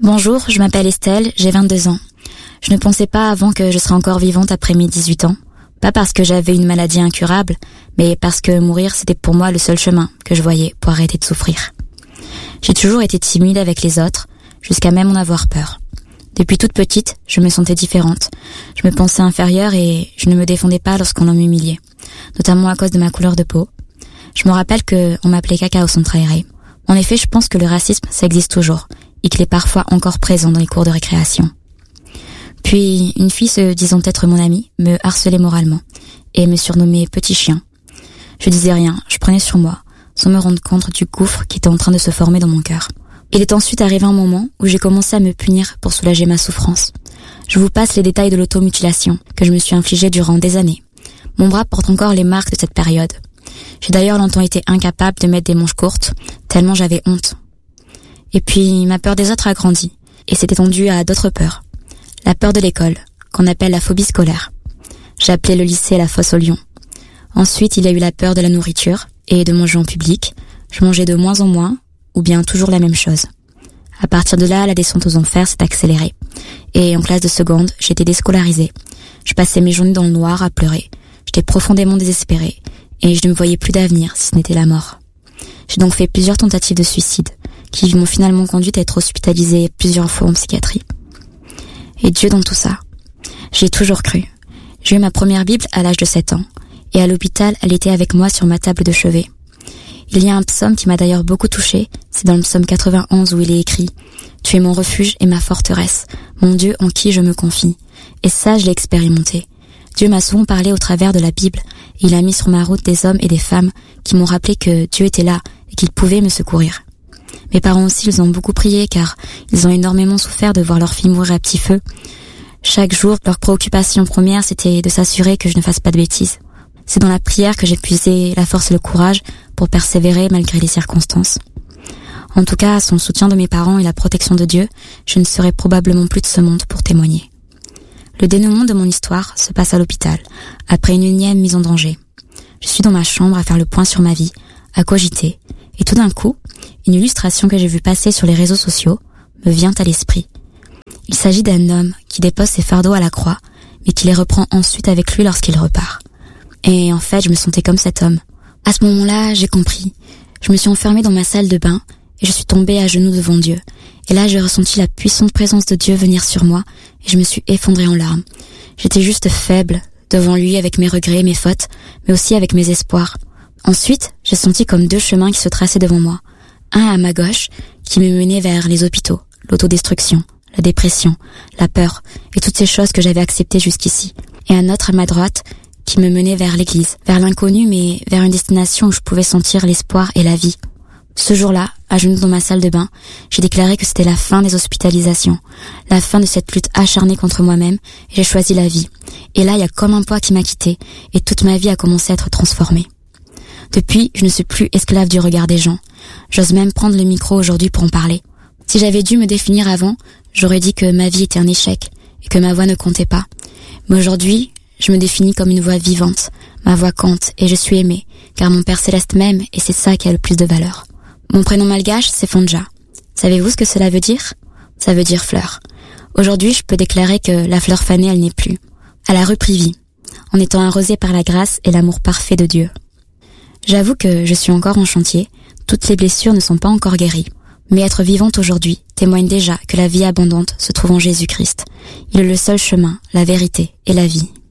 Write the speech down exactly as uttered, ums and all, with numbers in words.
Bonjour, je m'appelle Estelle, j'ai vingt-deux ans. Je ne pensais pas avant que je serais encore vivante après mes dix-huit ans. Pas parce que j'avais une maladie incurable, mais parce que mourir c'était pour moi le seul chemin que je voyais pour arrêter de souffrir. J'ai toujours été timide avec les autres, jusqu'à même en avoir peur. Depuis toute petite, je me sentais différente. Je me pensais inférieure et je ne me défendais pas lorsqu'on m'humiliait, notamment à cause de ma couleur de peau. Je me rappelle que on m'appelait caca au centre aéré. En effet, je pense que le racisme, ça existe toujours, et qu'il est parfois encore présent dans les cours de récréation. Puis, une fille se disant être mon amie me harcelait moralement et me surnommait petit chien. Je disais rien, je prenais sur moi, sans me rendre compte du gouffre qui était en train de se former dans mon cœur. Il est ensuite arrivé un moment où j'ai commencé à me punir pour soulager ma souffrance. Je vous passe les détails de l'automutilation que je me suis infligée durant des années. Mon bras porte encore les marques de cette période. J'ai d'ailleurs longtemps été incapable de mettre des manches courtes, tellement j'avais honte. Et puis, ma peur des autres a grandi, et s'est étendue à d'autres peurs. La peur de l'école, qu'on appelle la phobie scolaire. J'ai appelé le lycée la fosse au lion. Ensuite, il y a eu la peur de la nourriture et de manger en public. Je mangeais de moins en moins, ou bien toujours la même chose. À partir de là, la descente aux enfers s'est accélérée. Et en classe de seconde, j'étais déscolarisée. Je passais mes journées dans le noir à pleurer. J'étais profondément désespérée, et je ne me voyais plus d'avenir si ce n'était la mort. J'ai donc fait plusieurs tentatives de suicide, qui m'ont finalement conduite à être hospitalisée plusieurs fois en psychiatrie. Et Dieu dans tout ça. J'y ai toujours cru. J'ai eu ma première Bible à l'âge de sept ans, et à l'hôpital, elle était avec moi sur ma table de chevet. Il y a un psaume qui m'a d'ailleurs beaucoup touchée, c'est dans le psaume quatre-vingt-onze où il est écrit « Tu es mon refuge et ma forteresse, mon Dieu en qui je me confie ». Et ça, je l'ai expérimenté. Dieu m'a souvent parlé au travers de la Bible, et il a mis sur ma route des hommes et des femmes qui m'ont rappelé que Dieu était là et qu'il pouvait me secourir. Mes parents aussi, ils ont beaucoup prié car ils ont énormément souffert de voir leur fille mourir à petit feu. Chaque jour, leur préoccupation première, c'était de s'assurer que je ne fasse pas de bêtises. C'est dans la prière que j'ai puisé la force et le courage pour persévérer malgré les circonstances. En tout cas, sans le soutien de mes parents et la protection de Dieu, je ne serais probablement plus de ce monde pour témoigner. Le dénouement de mon histoire se passe à l'hôpital, après une énième mise en danger. Je suis dans ma chambre à faire le point sur ma vie, à cogiter, et tout d'un coup, une illustration que j'ai vue passer sur les réseaux sociaux me vient à l'esprit. Il s'agit d'un homme qui dépose ses fardeaux à la croix, mais qui les reprend ensuite avec lui lorsqu'il repart. Et en fait, je me sentais comme cet homme. À ce moment-là, j'ai compris. Je me suis enfermée dans ma salle de bain et je suis tombée à genoux devant Dieu. Et là, j'ai ressenti la puissante présence de Dieu venir sur moi et je me suis effondrée en larmes. J'étais juste faible devant lui avec mes regrets et mes fautes, mais aussi avec mes espoirs. Ensuite, j'ai senti comme deux chemins qui se traçaient devant moi. Un à ma gauche, qui me menait vers les hôpitaux, l'autodestruction, la dépression, la peur et toutes ces choses que j'avais acceptées jusqu'ici. Et un autre à ma droite, qui me menait vers l'église, vers l'inconnu, mais vers une destination où je pouvais sentir l'espoir et la vie. Ce jour-là, à genoux dans ma salle de bain, j'ai déclaré que c'était la fin des hospitalisations, la fin de cette lutte acharnée contre moi-même, et j'ai choisi la vie. Et là, il y a comme un poids qui m'a quittée, et toute ma vie a commencé à être transformée. Depuis, je ne suis plus esclave du regard des gens. J'ose même prendre le micro aujourd'hui pour en parler. Si j'avais dû me définir avant, j'aurais dit que ma vie était un échec, et que ma voix ne comptait pas. Mais aujourd'hui, je me définis comme une voix vivante. Ma voix compte et je suis aimée, car mon Père Céleste m'aime et c'est ça qui a le plus de valeur. Mon prénom malgache, c'est Fonja. Savez-vous ce que cela veut dire? Ça veut dire fleur. Aujourd'hui, je peux déclarer que la fleur fanée, elle n'est plus. Elle a repris vie, en étant arrosée par la grâce et l'amour parfait de Dieu. J'avoue que je suis encore en chantier, toutes les blessures ne sont pas encore guéries. Mais être vivante aujourd'hui témoigne déjà que la vie abondante se trouve en Jésus-Christ. Il est le seul chemin, la vérité et la vie.